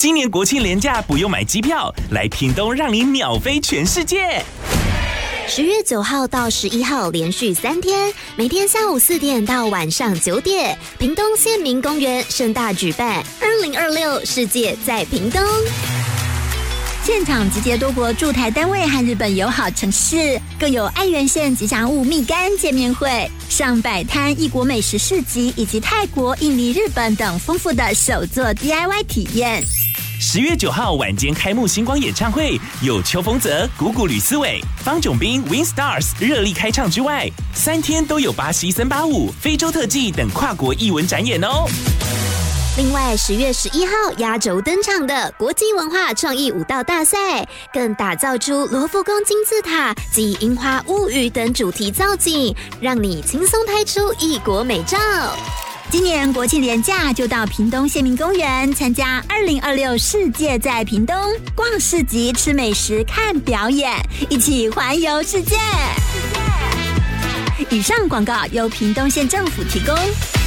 今年国庆连假不用买机票，来屏东让你秒飞全世界。 10月9号到11号连续3天，每天下午4点到晚上9点，屏东县民公园盛大举办2026世界在屏东。现场集结多国驻台单位和日本友好城市，更有爱媛县吉祥物蜜柑见面会、上百摊异国美食市集，以及泰国、印尼、日本等丰富的手作 DIY 体验。 10月9号晚间开幕星光演唱会，有邱锋泽、谷谷吕思伟、方炯斌、Win Stars 热力开唱之外，3天都有巴西森巴舞、非洲特技等跨国艺文展演哦。 另外10月11号压轴登场的国际文化创意舞蹈大赛，更打造出罗浮宫金字塔及樱花物语等主题造景，让你轻松拍出异国美照。今年国庆连假就到屏东县民公园参加2026世界在屏东，逛市集、吃美食、看表演，一起环游世界。以上广告由屏东县政府提供。